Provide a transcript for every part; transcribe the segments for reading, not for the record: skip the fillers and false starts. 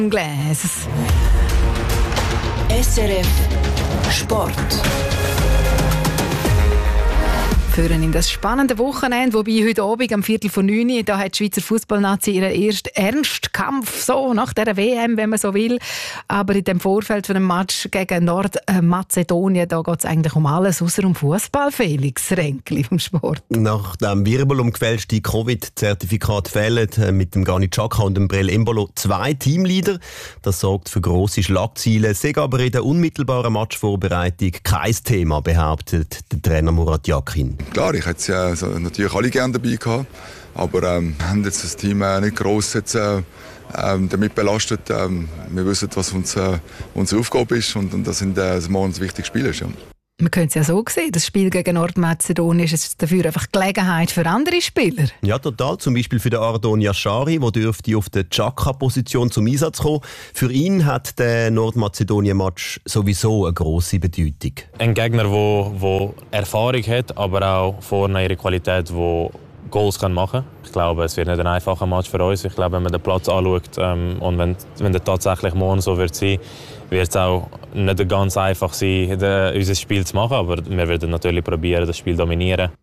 Gläs. SRF Sport. Führen in das spannende Wochenende, wobei heute Abend am 8:45 da hat die Schweizer Fußballnazi ihren ersten Ernstkampf, so nach der WM, wenn man so will. Aber in dem Vorfeld von einem Match gegen Nordmazedonien, da geht es eigentlich um alles, außer um Fußball. Felix Ränkli vom Sport. Nach dem Wirbel um gefälschte Covid-Zertifikat fehlen mit dem Granit Xhaka und dem Brel Embolo 2 Teamleader. Das sorgt für grosse Schlagzeilen. Sei aber in der unmittelbaren Matchvorbereitung kein Thema, behauptet der Trainer Murat Yakin. Klar, ich hätte ja natürlich alle gerne dabei gehabt, aber haben jetzt das Team nicht gross damit belastet. Wir wissen, was unsere Aufgabe ist und das sind morgen das wichtigste Spiel. Ja. Man könnte es ja so sehen, das Spiel gegen Nordmazedonien ist jetzt dafür einfach Gelegenheit für andere Spieler. Ja, total. Zum Beispiel für den Ardon Yashari, der dürfte auf der Xhaka-Position zum Einsatz kommen. Für ihn hat der Nordmazedonien-Match sowieso eine grosse Bedeutung. Ein Gegner, der Erfahrung hat, aber auch vorne ihre Qualität, die Goals machen kann. Ich glaube, es wird nicht ein einfacher Match für uns. Ich glaube, wenn man den Platz anschaut und wenn der tatsächlich morgen so wird sein, wird es auch nicht ganz einfach sein, unser Spiel zu machen. Aber wir werden natürlich probieren, das Spiel zu dominieren.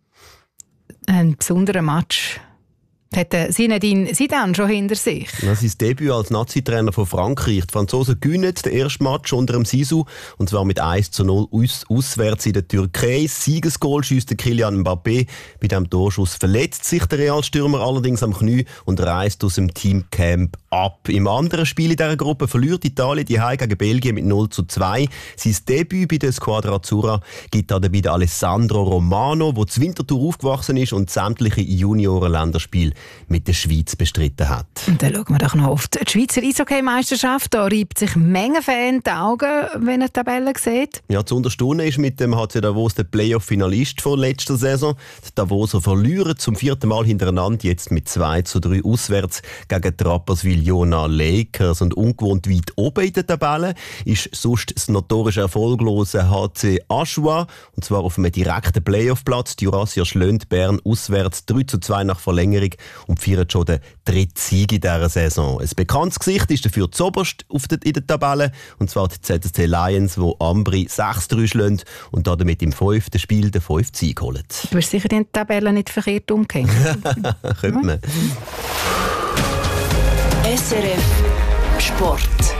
Ein besonderer Match hat Zinedine Zidane schon hinter sich. Ja, sein Debüt als Nazi-Trainer von Frankreich. Die Franzosen gewinnen den ersten Match unter dem Sisu, und zwar mit 1:0 auswärts in der Türkei. Siegesgoal schiesst Kylian Mbappé. Bei diesem Torschuss verletzt sich der Realstürmer allerdings am Knie und reist aus dem Teamcamp ab. Im anderen Spiel in dieser Gruppe verliert Italien die Heim gegen Belgien mit 0:2. Sein Debüt bei der Squadra Azzurra gibt dabei der Alessandro Romano, der zu Winterthur aufgewachsen ist und sämtliche Junioren-Länderspiele mit der Schweiz bestritten hat. Und dann schauen wir doch noch auf die Schweizer Eishockey-Meisterschaft. Da reibt sich Mengenfan die Augen, wenn er die Tabelle sieht. Ja, zu unterstaunen ist mit dem HC Davos der Playoff-Finalist von letzter Saison. Die Davoser verlieren zum 4. Mal hintereinander, jetzt mit 2:3 auswärts gegen die Rapperswil-Jona Lakers. Und ungewohnt weit oben in der Tabelle ist sonst das notorisch erfolglose HC Aschua, und zwar auf einem direkten Playoff-Platz. Die Jurassier schlagen Bern auswärts 3:2 nach Verlängerung und feiern schon den 3. Sieg in dieser Saison. Ein bekanntes Gesicht ist dafür zuoberst in der Tabelle, und zwar die ZSC Lions, die Ambri 6:3 schlagen und damit im 5. Spiel den 5. Sieg holen. Du hast sicher die Tabelle nicht verkehrt umgehängt. Könnte man. SRF Sport.